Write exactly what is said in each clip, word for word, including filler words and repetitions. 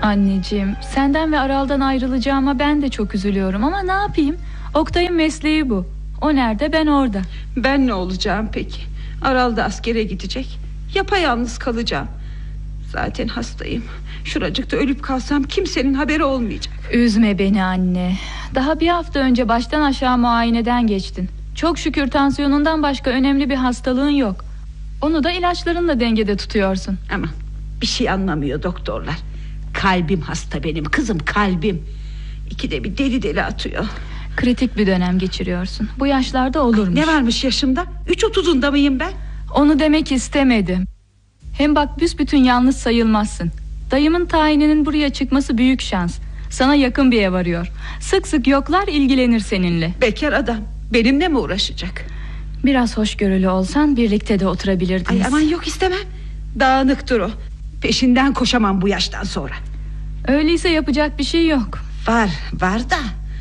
Anneciğim, senden ve Aral'dan ayrılacağıma ben de çok üzülüyorum ama ne yapayım? Oktay'ın mesleği bu. O nerede, ben orada. Ben ne olacağım peki? Aral da askere gidecek. Yapayalnız kalacağım. Zaten hastayım. Şuracıkta ölüp kalsam kimsenin haberi olmayacak. Üzme beni anne. Daha bir hafta önce baştan aşağı muayeneden geçtin. Çok şükür tansiyonundan başka önemli bir hastalığın yok. Onu da ilaçlarınla dengede tutuyorsun. Ama bir şey anlamıyor doktorlar. Kalbim hasta benim kızım, kalbim. İkide bir deli deli atıyor. Kritik bir dönem geçiriyorsun. Bu yaşlarda olurmuş. Ne varmış yaşımda? Üç otuzunda mıyım ben? Onu demek istemedim. Hem bak büsbütün yalnız sayılmazsın. Dayımın tayininin buraya çıkması büyük şans. Sana yakın bir ev arıyor. Sık sık yoklar, ilgilenir seninle. Bekar adam benimle mi uğraşacak? Biraz hoşgörülü olsan birlikte de oturabilirdiniz. Ay aman yok, istemem. Dağınıktır o. Peşinden koşamam bu yaştan sonra. Öyleyse yapacak bir şey yok. Var var da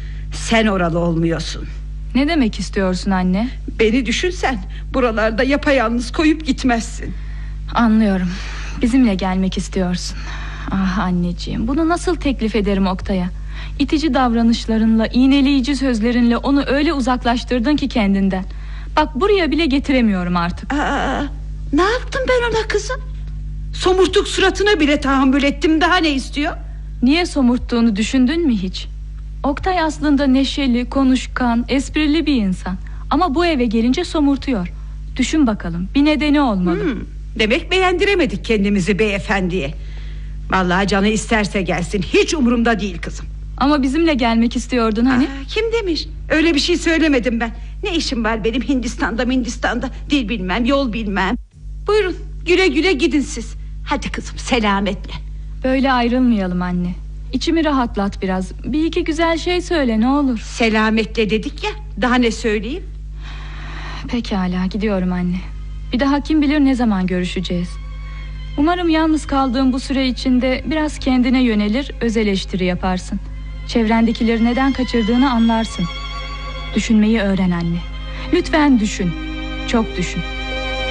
sen oralı olmuyorsun. Ne demek istiyorsun anne? Beni düşünsen buralarda yapayalnız koyup gitmezsin. Anlıyorum. Bizimle gelmek istiyorsun. Ah anneciğim, bunu nasıl teklif ederim Oktay'a? İtici davranışlarınla, iğneleyici sözlerinle onu öyle uzaklaştırdın ki kendinden. Bak buraya bile getiremiyorum artık. Aa, ne yaptım ben ona kızım? Somurtuk suratına bile tahammül ettim, daha ne istiyor? Niye somurttuğunu düşündün mü hiç? Oktay aslında neşeli, konuşkan, esprili bir insan. Ama bu eve gelince somurtuyor. Düşün bakalım, bir nedeni olmalı. hmm, Demek beğendiremedik kendimizi beyefendiye. Vallahi canı isterse gelsin, hiç umurumda değil kızım. Ama bizimle gelmek istiyordun hani? Aa, kim demiş? Öyle bir şey söylemedim ben. Ne işim var benim Hindistan'da Hindistan'da, dil bilmem, yol bilmem. Buyurun güle güle gidin siz. Hadi kızım, selametle. Böyle ayrılmayalım anne. İçimi rahatlat biraz. Bir iki güzel şey söyle ne olur. Selametle dedik ya, daha ne söyleyeyim? Pekala, gidiyorum anne. Bir daha kim bilir ne zaman görüşeceğiz. Umarım yalnız kaldığım bu süre içinde biraz kendine yönelir, öz eleştiri yaparsın. Çevrendekileri neden kaçırdığını anlarsın. Düşünmeyi öğren anne. Lütfen düşün. Çok düşün.